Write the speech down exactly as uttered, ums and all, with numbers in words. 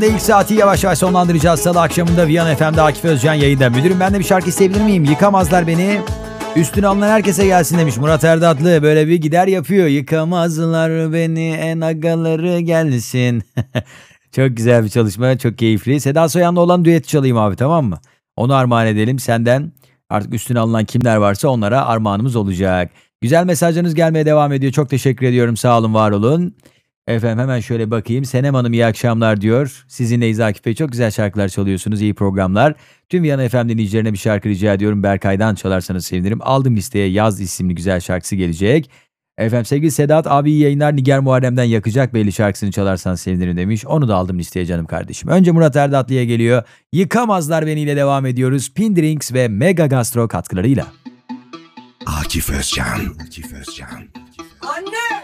İlk saati yavaş yavaş sonlandıracağız. Salı akşamında Viyana F M'de Akif Özcan yayında. Müdürüm ben de bir şarkı isteyebilir miyim? Yıkamazlar beni. Üstüne alınan herkese gelsin demiş Murat Erdatlı. Böyle bir gider yapıyor. Yıkamazlar beni en agaları gelsin. Çok güzel bir çalışma. Çok keyifli. Seda Sayan'la olan düet çalayım abi, tamam mı? Onu armağan edelim. Senden artık üstüne alınan kimler varsa onlara armağanımız olacak. Güzel mesajlarınız gelmeye devam ediyor. Çok teşekkür ediyorum. Sağ olun, var olun. Efendim hemen şöyle bakayım. Senem Hanım iyi akşamlar diyor. Sizinleyiz Akif Bey. Çok güzel şarkılar çalıyorsunuz. İyi programlar. Tüm Viyana F M dinleyicilerine bir şarkı rica ediyorum. Berkay'dan çalarsanız sevinirim. Aldım listeye Yaz isimli güzel şarkısı gelecek. Efendim sevgili Sedat abi iyi yayınlar. Nigar Muharrem'den Yakacak Belli şarkısını çalarsan sevinirim demiş. Onu da aldım listeye canım kardeşim. Önce Murat Erdatlı'ya geliyor. Yıkamazlar beni ile devam ediyoruz. Pin Drinks ve Mega Gastro katkılarıyla. Akif Özcan. Akif Özcan. Anne!